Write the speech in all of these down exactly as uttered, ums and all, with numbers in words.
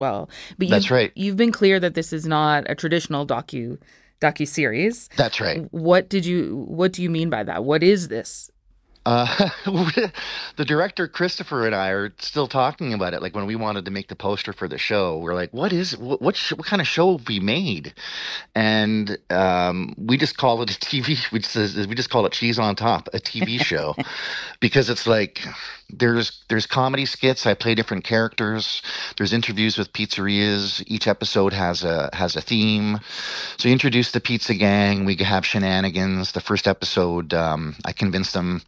well. But you've, That's right. you've been clear that this is not a traditional docu docu-series. That's right. What did you what do you mean by that? What is this? Uh, the director Christopher and I are still talking about it. Like when we wanted to make the poster for the show, we're like, "What is what? What, sh- what kind of show have we made?" And um, we just call it a T V. We just we just call it Cheese on Top, a T V show, because it's like there's there's comedy skits. I play different characters. There's interviews with pizzerias. Each episode has a has a theme. So you introduce the pizza gang. We have shenanigans. The first episode, um, I convinced them.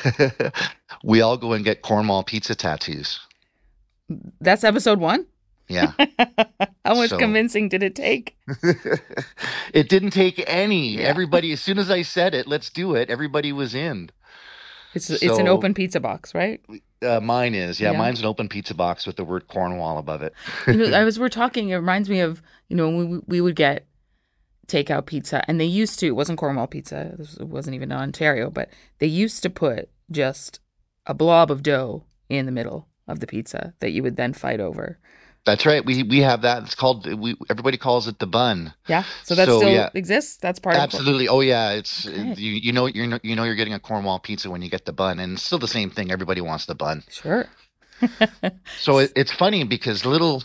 We all go and get Cornwall pizza tattoos. That's episode one? Yeah. How much So- convincing did it take? It didn't take any. Yeah. Everybody, as soon as I said it, let's do it, everybody was in. It's it's an So- open pizza box, right? Uh, mine is. Yeah, Yeah. mine's an open pizza box with the word Cornwall above it. You know, as we're talking, it reminds me of, you know, when we, we would get takeout pizza, and they used to, it wasn't Cornwall pizza, it wasn't even in Ontario, but they used to put just a blob of dough in the middle of the pizza that you would then fight over. That's right. We we have that. It's called. We everybody calls it the bun. Yeah, so that So, still yeah. exists. That's part of Absolutely. Oh yeah. It's Okay. you. You know. You're no- you know you're getting a Cornwall pizza when you get the bun, and it's still the same thing. Everybody wants the bun. Sure. So it, it's funny because little,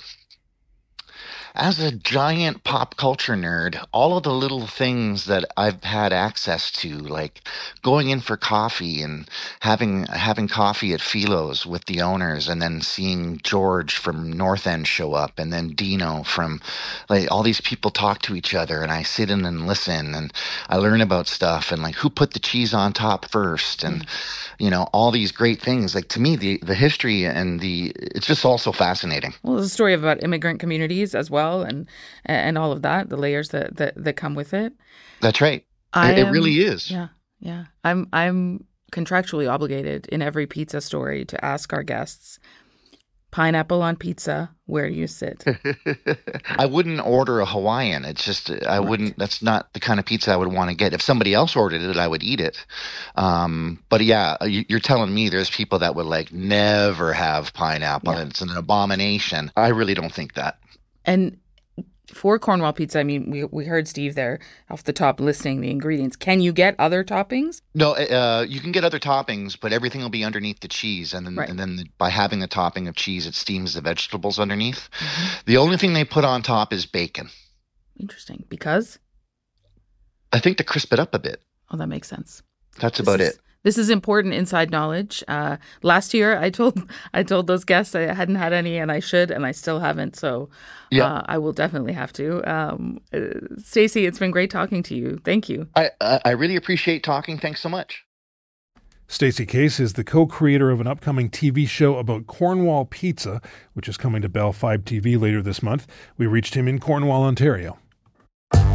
as a giant pop culture nerd, all of the little things that I've had access to, like going in for coffee and having having coffee at Philo's with the owners, and then seeing George from North End show up, and then Dino from, like all these people talk to each other, and I sit in and listen, and I learn about stuff, and like who put the cheese on top first, and you know all these great things. Like to me, the the history and the it's just all so fascinating. Well, it's a story about immigrant communities as well, and and all of that, the layers that that, that come with it. That's right. I It, it am- really is. Yeah, yeah. I'm I'm contractually obligated in every pizza story to ask our guests, pineapple on pizza, where do you sit? I wouldn't order a Hawaiian. It's just I wouldn't. That's not the kind of pizza I would want to get. If somebody else ordered it, I would eat it. Um, but yeah, you, you're telling me there's people that would like never have pineapple. Yeah. And it's an abomination. I really don't think that. And for Cornwall pizza, I mean, we we heard Steve there off the top listing the ingredients. Can you get other toppings? No, uh, you can get other toppings, but everything will be underneath the cheese, and then Right. and then the, by having the topping of cheese, it steams the vegetables underneath. Mm-hmm. The only thing they put on top is bacon. Interesting. Because? I think to crisp it up a bit. Oh, that makes sense. That's This about is- it. This is important inside knowledge. Uh, last year, I told I told those guests I hadn't had any, and I should, and I still haven't. So, Yeah. uh, I will definitely have to. Um, uh, Stacey, it's been great talking to you. Thank you. I I I really appreciate talking. Thanks so much. Stacey Case is the co-creator of an upcoming T V show about Cornwall pizza, which is coming to Bell five T V later this month. We reached him in Cornwall, Ontario.